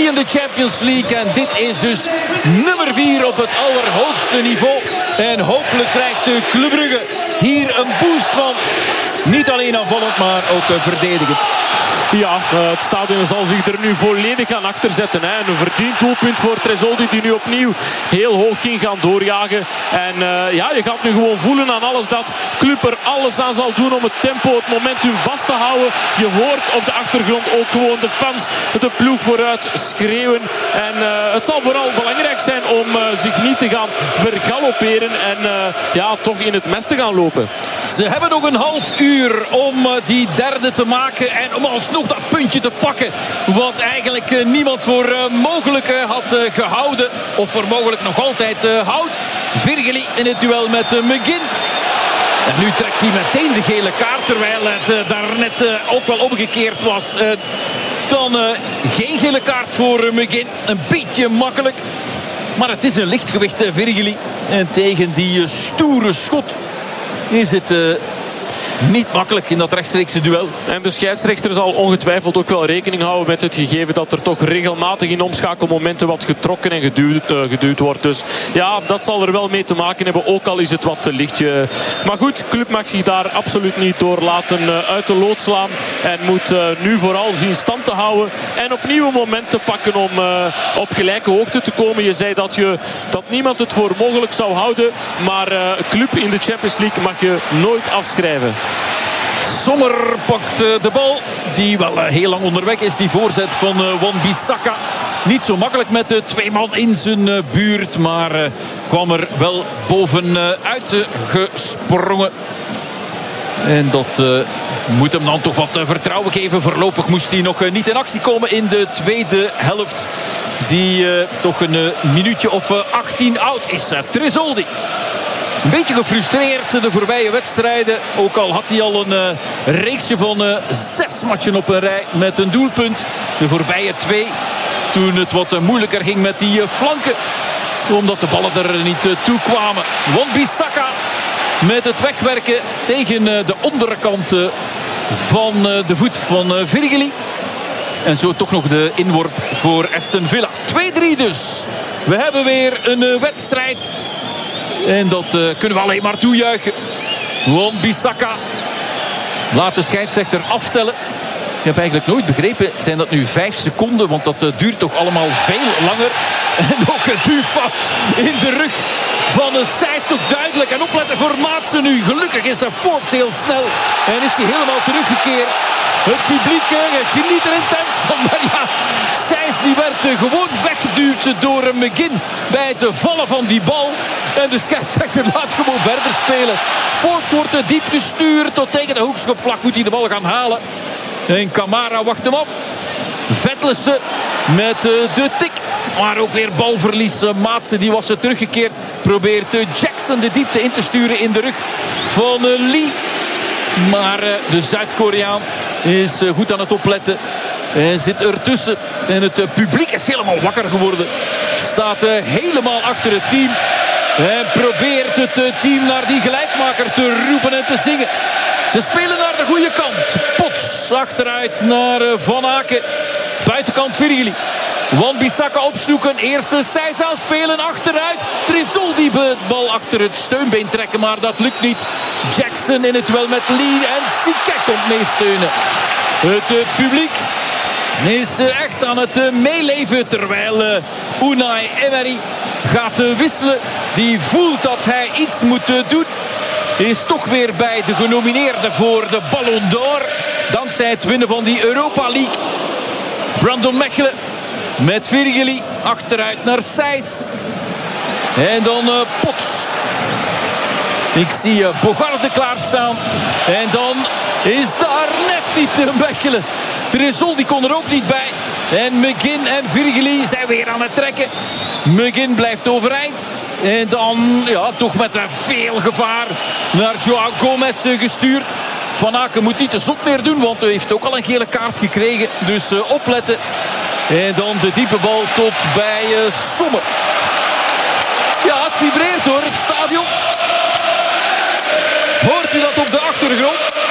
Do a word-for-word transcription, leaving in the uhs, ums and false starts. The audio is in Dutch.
drie in de Champions League. En dit is dus nummer vier op het allerhoogste niveau. En hopelijk krijgt de Club Brugge hier een boost van. Niet alleen aanvallend, maar ook verdedigend. Ja, het stadion zal zich er nu volledig aan achterzetten. Hè. Een verdiend doelpunt voor Tresoldi die nu opnieuw heel hoog ging gaan doorjagen. En uh, ja, je gaat nu gewoon voelen aan alles dat Club er alles aan zal doen om het tempo, het momentum vast te houden. Je hoort op de achtergrond ook gewoon de fans de ploeg vooruit schreeuwen. En uh, het zal vooral belangrijk zijn om uh, zich niet te gaan vergalopperen en uh, ja, toch in het mes te gaan lopen. Ze hebben nog een half uur om uh, die derde te maken en om alsnog dat puntje te pakken wat eigenlijk uh, niemand voor uh, mogelijk uh, had uh, gehouden of voor mogelijk nog altijd uh, houdt. Virgili in het duel met uh, McGinn. En nu trekt hij meteen de gele kaart, terwijl het uh, daarnet uh, ook wel omgekeerd was. Uh, dan uh, geen gele kaart voor uh, McGinn. Een beetje makkelijk. Maar het is een lichtgewicht uh, Virgili. En tegen die uh, stoere schot is het uh, niet makkelijk in dat rechtstreekse duel. En de scheidsrechter zal ongetwijfeld ook wel rekening houden met het gegeven dat er toch regelmatig in omschakelmomenten wat getrokken en geduwd, uh, geduwd wordt. Dus ja, dat zal er wel mee te maken hebben, ook al is het wat te lichtje. Maar goed, Club mag zich daar absoluut niet door laten uh, uit de lood slaan. En moet uh, nu vooral zien stand te houden. En opnieuw een moment te pakken om uh, op gelijke hoogte te komen. Je zei dat, je, dat niemand het voor mogelijk zou houden. Maar uh, Club in de Champions League mag je nooit afschrijven. Sommer pakt de bal, die wel heel lang onderweg is. Die voorzet van Wan-Bissaka. Niet zo makkelijk met de twee man in zijn buurt. Maar kwam er wel bovenuit gesprongen. En dat uh, moet hem dan toch wat vertrouwen geven. Voorlopig moest hij nog niet in actie komen in de tweede helft. Die uh, toch een uh, minuutje of uh, achttien oud is. Uh, Tresoldi. Een beetje gefrustreerd de voorbije wedstrijden. Ook al had hij al een uh, reeksje van uh, zes matchen op een rij met een doelpunt. De voorbije twee. Toen het wat uh, moeilijker ging met die uh, flanken. Omdat de ballen er niet uh, toe kwamen. Wan-Bissaka met het wegwerken tegen uh, de onderkant uh, van uh, de voet van uh, Virgili. En zo toch nog de inworp voor Aston Villa. twee drie dus. We hebben weer een uh, wedstrijd. En dat uh, kunnen we alleen maar toejuichen. Wan-Bissaka laat de scheidsrechter aftellen. Ik heb eigenlijk nooit begrepen, zijn dat nu vijf seconden? Want dat uh, duurt toch allemaal veel langer. En ook een duwfout in de rug van een Sijs, toch duidelijk. En opletten voor Maatsen nu. Gelukkig is er Forbes heel snel. En is hij helemaal teruggekeerd. Het publiek uh, geniet er intens van. Maar ja, Sijs die werd uh, gewoon weggeduwd door uh, McGinn bij het uh, vallen van die bal. En de scheidsrechter laat gewoon verder spelen. Forbes wordt uh, diep gestuurd. Tot tegen de hoekschopvlag moet hij de bal gaan halen. En Kamara wacht hem af. Vetlesen met uh, de tik. Maar ook weer balverlies. Uh, Maatsen die was uh, teruggekeerd. Probeert uh, Jackson de diepte in te sturen in de rug van uh, Lee. Maar uh, de Zuid-Koreaan is uh, goed aan het opletten. En zit ertussen. En het uh, publiek is helemaal wakker geworden. Staat uh, helemaal achter het team. En probeert het uh, team naar die gelijkmaker te roepen en te zingen. Ze spelen naar de goede kant. Pots achteruit naar uh, Van Aken. Buitenkant Virgili. Wan-Bissaka opzoeken. Eerste Sijs aanspelen. Achteruit. Tresoldi de bal achter het steunbeen trekken. Maar dat lukt niet. Jackson in het duel met Lee. En Sique komt meesteunen. Het uh, publiek is uh, echt aan het uh, meeleven. Terwijl uh, Unai Emery gaat uh, wisselen. Die voelt dat hij iets moet uh, doen. Is toch weer bij de genomineerden voor de Ballon d'Or. Dankzij het winnen van die Europa League. Brandon Mechelen met Virgili. Achteruit naar Sijs. En dan uh, Pots. Ik zie uh, Bogarde klaarstaan. En dan is daar net niet uh, Mechelen. Tresoldi kon er ook niet bij. En McGinn en Virgili zijn weer aan het trekken. McGinn blijft overeind. En dan ja, toch met veel gevaar naar Joao Gomez gestuurd. Van Aken moet niet te zot meer doen, want hij heeft ook al een gele kaart gekregen. Dus uh, opletten. En dan de diepe bal tot bij uh, Sommer. Ja, het vibreert hoor, het stadion. Hoort u dat op de achtergrond?